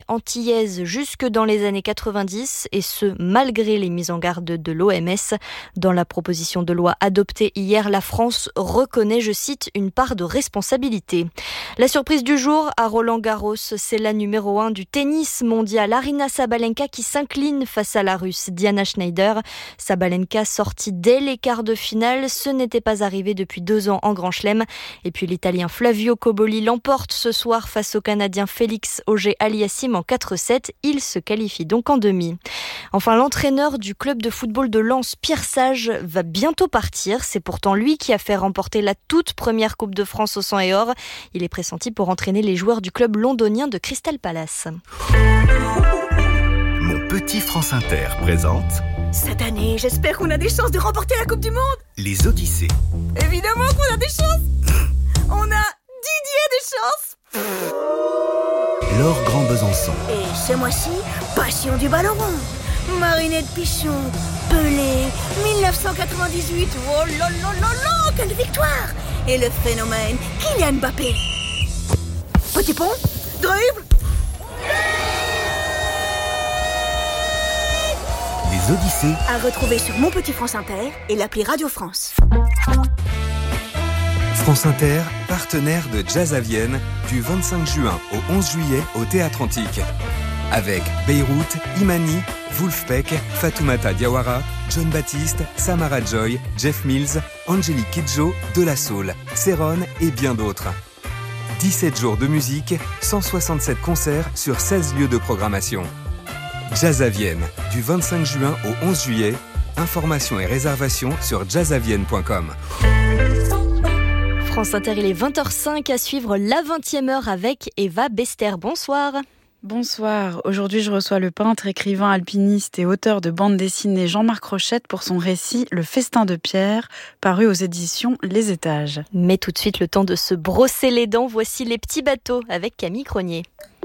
antillaise jusque dans les années 90, et ce, malgré les mises en garde de l'OMS. Dans la proposition de loi adoptée hier, la France reconnaît, je cite, une part de responsabilité. La surprise du jour à Roland-Garros, c'est la numéro 1 du tennis mondial, Aryna Sabalenka, qui s'incline face à la Russe Diana Schneider. Sabalenka sortie dès les quarts de finale, ce n'était pas arrivé depuis 2 ans en Grand Chelem. Et puis l'Italien Flavio Cobolli l'emporte ce soir face au Canadien Félix Auger-Aliassime en 4-7. Il se qualifie donc en demi. Enfin, l'entraîneur du club de football de Lens, Pierre Sage, va bientôt partir. C'est pourtant lui qui a fait remporter la toute première Coupe de France au sang et or. Il est pressenti pour entraîner les joueurs du club londonien de Crystal Palace. Mon petit France Inter présente... Cette année, j'espère qu'on a des chances de remporter la Coupe du Monde. Les Odyssées. Évidemment qu'on a des chances. On a Didier des chances. Laure Grand Besançon. Et ce mois-ci, passion du ballon rond. Marinette Pichon, Pelé, 1998. Oh là là là là, quelle victoire. Et le phénomène, Kylian Mbappé. Petit pont, dribble. Les Odyssées. À retrouver sur Mon Petit France Inter et l'appli Radio France. France Inter, partenaire de Jazz à Vienne, du 25 juin au 11 juillet au Théâtre Antique. Avec Beyrouth, Imani, Wolfpack, Fatoumata Diawara, John Baptiste, Samara Joy, Jeff Mills, Angélique Kidjo, De La Soul, Céron et bien d'autres. 17 jours de musique, 167 concerts sur 16 lieux de programmation. Jazz à Vienne, du 25 juin au 11 juillet. Informations et réservations sur jazzavienne.com. France Inter, il est 20h05, à suivre la 20e heure avec Eva Bester. Bonsoir. Bonsoir. Aujourd'hui, je reçois le peintre, écrivain, alpiniste et auteur de bande dessinée Jean-Marc Rochette pour son récit Le Festin de Pierre, paru aux éditions Les Étages. Mais tout de suite, le temps de se brosser les dents. Voici Les Petits Bateaux avec Camille Cronier.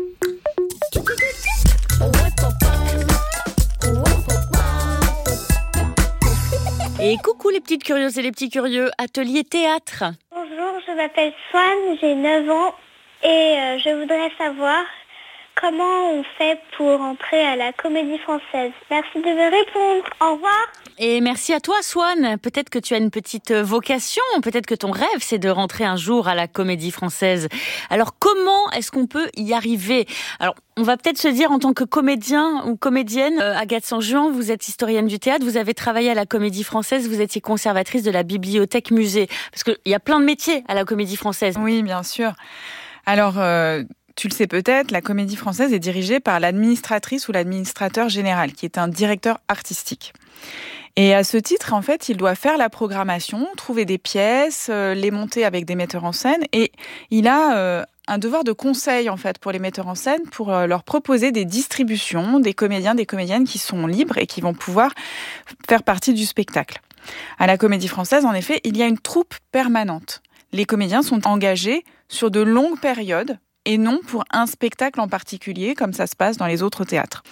Et coucou les petites curieuses et les petits curieux, atelier théâtre. Bonjour, je m'appelle Swan, j'ai 9 ans et je voudrais savoir comment on fait pour entrer à la Comédie Française. Merci de me répondre. Au revoir. Et merci à toi Swan. Peut-être que tu as une petite vocation, peut-être que ton rêve c'est de rentrer un jour à la Comédie Française. Alors comment est-ce qu'on peut y arriver ? Alors on va peut-être se dire en tant que comédien ou comédienne, Agathe Sanjuan, vous êtes historienne du théâtre, vous avez travaillé à la Comédie Française, vous étiez conservatrice de la bibliothèque musée. Parce qu'il y a plein de métiers à la Comédie Française. Oui, bien sûr. Alors... tu le sais peut-être, la Comédie Française est dirigée par l'administratrice ou l'administrateur général, qui est un directeur artistique. Et à ce titre, en fait, il doit faire la programmation, trouver des pièces, les monter avec des metteurs en scène, et il a un devoir de conseil, en fait, pour les metteurs en scène, pour leur proposer des distributions, des comédiens, des comédiennes qui sont libres et qui vont pouvoir faire partie du spectacle. À la Comédie Française, en effet, il y a une troupe permanente. Les comédiens sont engagés sur de longues périodes, et non pour un spectacle en particulier, comme ça se passe dans les autres théâtres.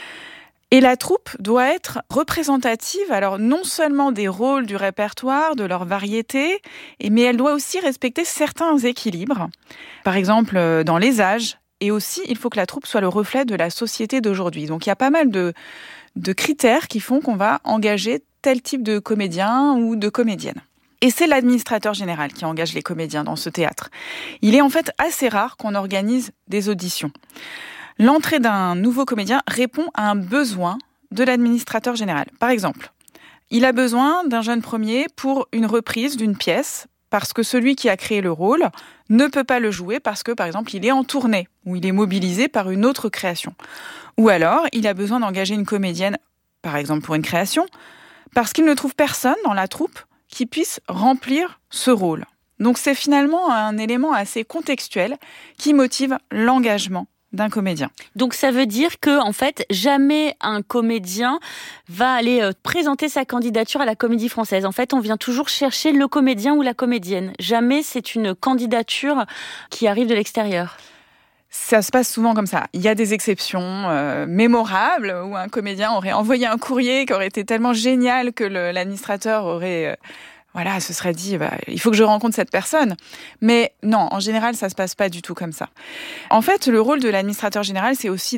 Et la troupe doit être représentative, alors non seulement des rôles du répertoire, de leur variété, mais elle doit aussi respecter certains équilibres. Par exemple, dans les âges, et aussi, il faut que la troupe soit le reflet de la société d'aujourd'hui. Donc il y a pas mal de critères qui font qu'on va engager tel type de comédien ou de comédienne. Et c'est l'administrateur général qui engage les comédiens dans ce théâtre. Il est en fait assez rare qu'on organise des auditions. L'entrée d'un nouveau comédien répond à un besoin de l'administrateur général. Par exemple, il a besoin d'un jeune premier pour une reprise d'une pièce parce que celui qui a créé le rôle ne peut pas le jouer parce que, par exemple, il est en tournée ou il est mobilisé par une autre création. Ou alors, il a besoin d'engager une comédienne, par exemple pour une création, parce qu'il ne trouve personne dans la troupe qui puisse remplir ce rôle. Donc c'est finalement un élément assez contextuel qui motive l'engagement d'un comédien. Donc ça veut dire que en fait jamais un comédien va aller présenter sa candidature à la Comédie Française. En fait, on vient toujours chercher le comédien ou la comédienne. Jamais c'est une candidature qui arrive de l'extérieur. Ça se passe souvent comme ça. Il y a des exceptions mémorables où un comédien aurait envoyé un courrier qui aurait été tellement génial que l'administrateur aurait... se serait dit, il faut que je rencontre cette personne. Mais non, en général, ça se passe pas du tout comme ça. En fait, le rôle de l'administrateur général, c'est aussi